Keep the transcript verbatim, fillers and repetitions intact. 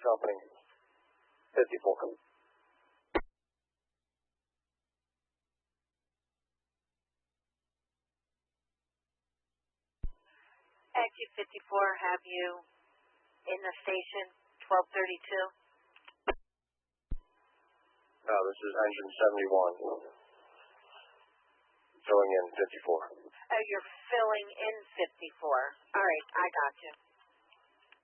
company, fifty-four. Exit fifty-four, have you in the station, twelve thirty-two? No, this is engine seventy-one. Filling in fifty-four. Oh, you're filling in fifty-four. All right, I got you.